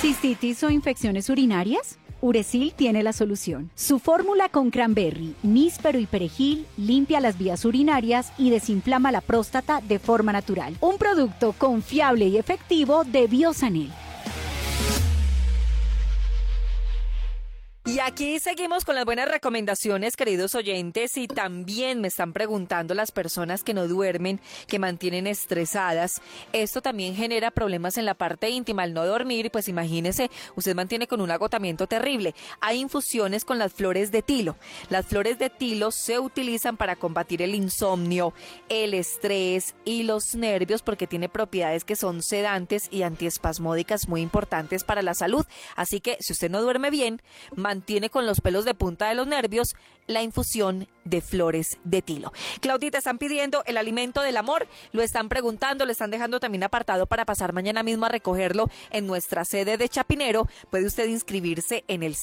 ¿Cistitis o infecciones urinarias? Uracil tiene la solución. Su fórmula con cranberry, níspero y perejil limpia las vías urinarias y desinflama la próstata de forma natural. Un producto confiable y efectivo de Biosanel. Y aquí seguimos con las buenas recomendaciones, queridos oyentes, y también me están preguntando las personas que no duermen, que mantienen estresadas. Esto también genera problemas en la parte íntima, al no dormir, pues imagínese, usted mantiene con un agotamiento terrible. Hay infusiones con las flores de tilo. Las flores de tilo se utilizan para combatir el insomnio, el estrés y los nervios, porque tiene propiedades que son sedantes y antiespasmódicas muy importantes para la salud. Así que si usted no duerme bien, mantiene con los pelos de punta de los nervios, la infusión de flores de tilo. Claudia, te están pidiendo el alimento del amor, lo están preguntando, le están dejando también apartado para pasar mañana mismo a recogerlo en nuestra sede de Chapinero. Puede usted inscribirse en el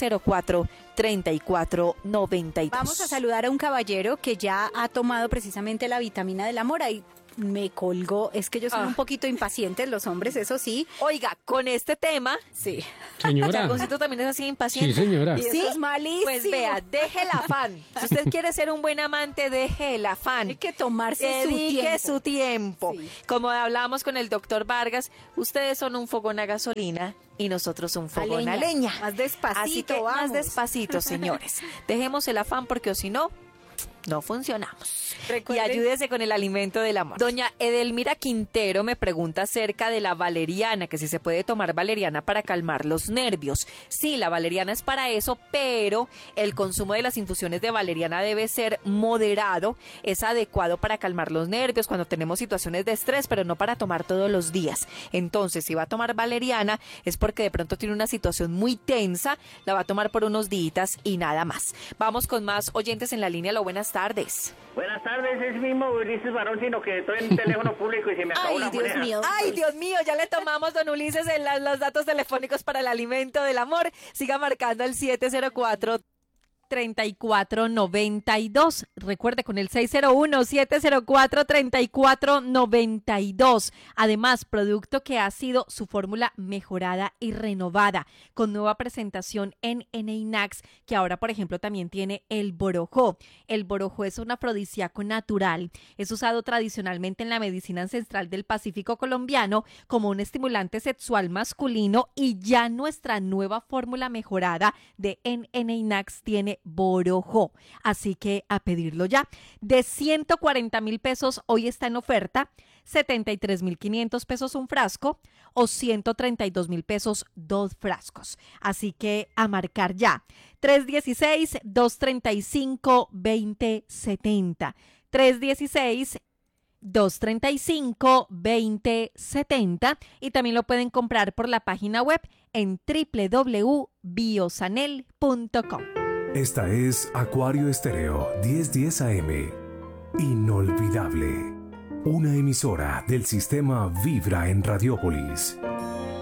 704-3492. Vamos a saludar a un caballero que ya ha tomado precisamente la vitamina del amor. Ahí me colgó, es que ellos son un poquito impacientes los hombres, eso sí. Oiga, con este tema, sí. Señora. Chaconcito también es así impaciente. Sí, señora. Y eso es malísimo. Pues vea, deje el afán. Si usted quiere ser un buen amante, deje el afán. Hay que tomarse su tiempo. Sí. Como hablábamos con el doctor Vargas, ustedes son un fogón a gasolina y nosotros un fogón a leña. Más despacito, así que vamos. más despacito, señores. Dejemos el afán porque o si no, no funcionamos. Recuerden. Y ayúdese con el alimento del amor. Doña Edelmira Quintero me pregunta acerca de la valeriana, que si se puede tomar valeriana para calmar los nervios. Sí, la valeriana es para eso, pero el consumo de las infusiones de valeriana debe ser moderado. Es adecuado para calmar los nervios cuando tenemos situaciones de estrés, pero no para tomar todos los días. Entonces, si va a tomar valeriana, es porque de pronto tiene una situación muy tensa, la va a tomar por unos días y nada más. Vamos con más oyentes en la línea. Buenas tardes. Buenas tardes, es mismo Ulises Barón, sino que estoy en teléfono público y se me acabó la moneda. Ay, Dios mío, ya le tomamos, don Ulises, los datos telefónicos para el alimento del amor. Siga marcando el 704-3492. Recuerde, con el 601-704-3492. Además, producto que ha sido su fórmula mejorada y renovada, con nueva presentación en Eneinax, que ahora, por ejemplo, también tiene el borojó. El borojó es un afrodisíaco natural. Es usado tradicionalmente en la medicina ancestral del Pacífico colombiano como un estimulante sexual masculino, y ya nuestra nueva fórmula mejorada de Eneinax tiene borojó, así que a pedirlo ya. De 140,000 pesos hoy está en oferta, 73,500 pesos un frasco o 132,000 pesos 2 frascos, así que a marcar ya. 316-235-2070, 316-235-2070, y también lo pueden comprar por la página web en www.biosanel.com. Esta es Acuario Estéreo 1010 AM. Inolvidable. Una emisora del sistema Vibra en Radiópolis.